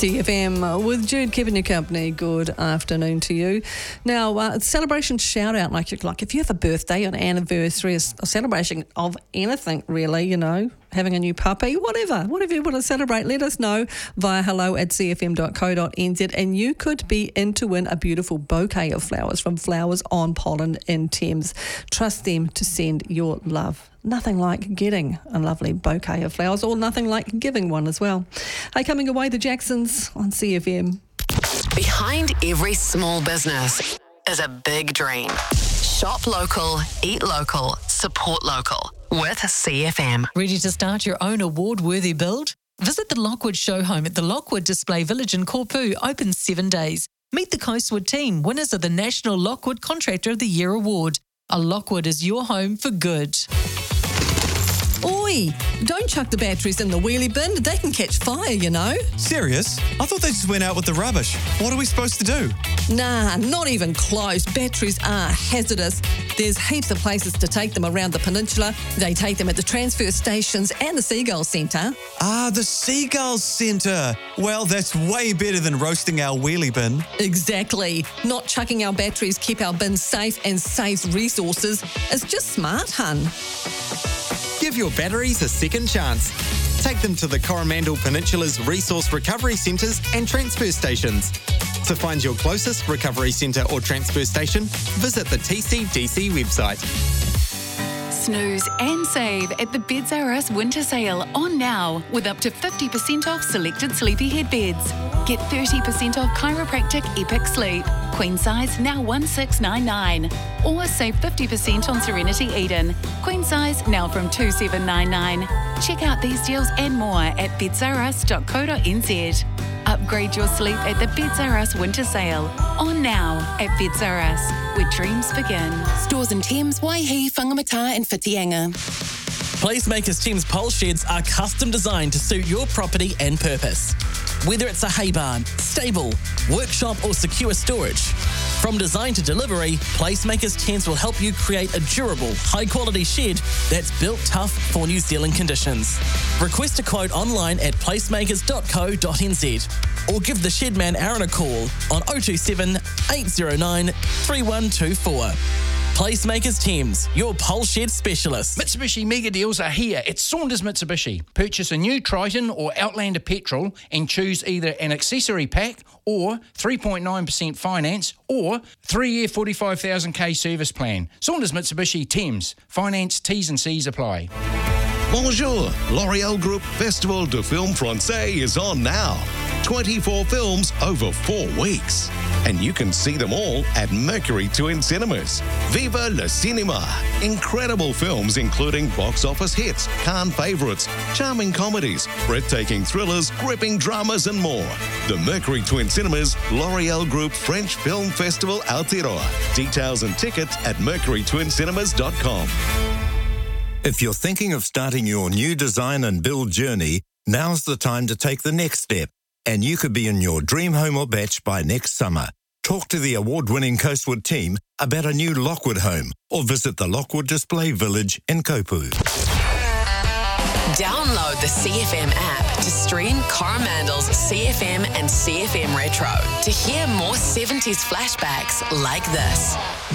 CFM with Jude keeping you company. Good afternoon to you. Now, celebration shout out, like if you have a birthday, an anniversary, a celebration of anything really, having a new puppy, whatever you want to celebrate, let us know via hello@cfm.co.nz and you could be in to win a beautiful bouquet of flowers from Flowers on Pollen in Thames. Trust them to send your love. Nothing like getting a lovely bouquet of flowers, or nothing like giving one as well. Hey, coming away, the Jacksons on CFM. Behind every small business is a big dream. Shop local, eat local, support local with CFM. Ready to start your own award-worthy build? Visit the Lockwood Show Home at the Lockwood Display Village in Korpu, open 7 days. Meet the Coastwood team, winners of the National Lockwood Contractor of the Year Award. A Lockwood is your home for good. Oi, don't chuck the batteries in the wheelie bin. They can catch fire, Serious? I thought they just went out with the rubbish. What are we supposed to do? Nah, not even close. Batteries are hazardous. There's heaps of places to take them around the peninsula. They take them at the transfer stations and the Seagull Centre. Ah, the Seagull Centre. Well, that's way better than roasting our wheelie bin. Exactly. Not chucking our batteries keep our bins safe and saves resources. It's just smart, hun. Give your batteries a second chance. Take them to the Coromandel Peninsula's resource recovery centres and transfer stations. To find your closest recovery centre or transfer station, visit the TCDC website. Snooze and save at the Beds R Us winter sale on now with up to 50% off selected Sleepyhead beds. Get 30% off chiropractic Epic Sleep. Queen size now $1,699. Or save 50% on Serenity Eden. Queen size now from $2,799. Check out these deals and more at bedsrus.co.nz. Upgrade your sleep at the Beds R Us winter sale. On now at Beds R Us, where dreams begin. Stores in Thames, Waihi, Whangamata and Whitianga. Placemakers Thames pole sheds are custom designed to suit your property and purpose. Whether it's a hay barn, stable, workshop or secure storage. From design to delivery, Placemakers Thames will help you create a durable, high-quality shed that's built tough for New Zealand conditions. Request a quote online at placemakers.co.nz or give the Shedman Aaron a call on 027 809 3124. Placemakers Thames, your pole shed specialist. Mitsubishi mega deals are here at Saunders Mitsubishi. Purchase a new Triton or Outlander petrol and choose either an accessory pack or 3.9% finance or 3-year 45,000k service plan. Saunders Mitsubishi Thames. Finance T's and C's apply. Bonjour, L'Oréal Group Festival de Film Francais is on now. 24 films over 4 weeks. And you can see them all at Mercury Twin Cinemas. Viva le Cinema! Incredible films including box office hits, Cannes favourites, charming comedies, breathtaking thrillers, gripping dramas and more. The Mercury Twin Cinemas L'Oréal Group French Film Festival Aotearoa. Details and tickets at mercurytwincinemas.com. If you're thinking of starting your new design and build journey, now's the time to take the next step. And you could be in your dream home or batch by next summer. Talk to the award-winning Coastwood team about a new Lockwood home or visit the Lockwood Display Village in Korpu. Download the CFM app to stream Coromandel's CFM and CFM Retro to hear more 70s flashbacks like this.